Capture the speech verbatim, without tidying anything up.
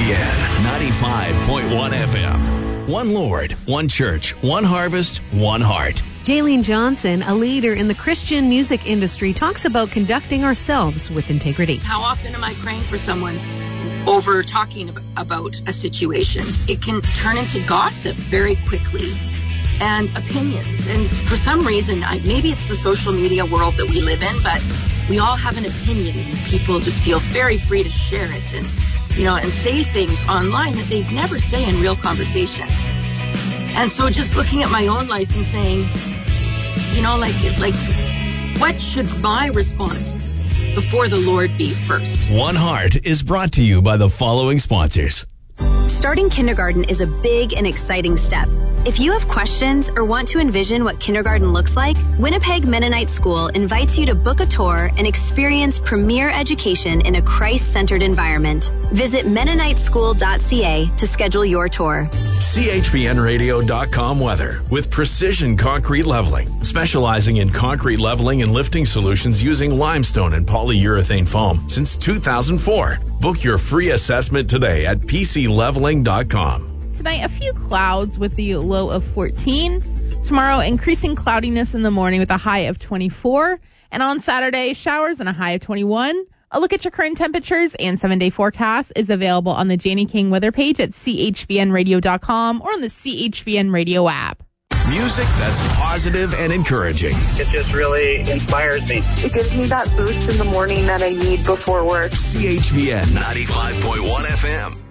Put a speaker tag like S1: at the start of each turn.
S1: V N ninety-five point one F M. One Lord, one church, one harvest, one heart.
S2: Jaylene Johnson, a leader in the Christian music industry, talks about conducting ourselves with integrity.
S3: How often am I praying for someone over talking about a situation? It can turn into gossip very quickly and opinions. And for some reason, I, maybe it's the social media world that we live in, but we all have an opinion. People just feel very free to share it and, you know, and say things online that they'd never say in real conversation. And so just looking at my own life and saying, you know, like, like, what should my response before the Lord be first?
S1: One Heart is brought to you by the following sponsors.
S4: Starting kindergarten is a big and exciting step. If you have questions or want to envision what kindergarten looks like, Winnipeg Mennonite School invites you to book a tour and experience premier education in a Christ-centered environment. Visit Mennonite School dot C A to schedule your tour.
S1: C H V N radio dot com weather with Precision Concrete Leveling, specializing in concrete leveling and lifting solutions using limestone and polyurethane foam since two thousand four. Book your free assessment today at P C leveling dot com.
S5: Tonight, a few clouds with the low of fourteen. Tomorrow, increasing cloudiness in the morning with a high of twenty-four. And on Saturday, showers and a high of twenty-one. A look at your current temperatures and seven-day forecast is available on the Janie King weather page at C H V N radio dot com or on the C H V N radio app.
S1: Music that's positive and encouraging.
S6: It just really inspires me.
S7: It gives me that boost in the morning that I need before work.
S1: C H V N ninety-five point one F M.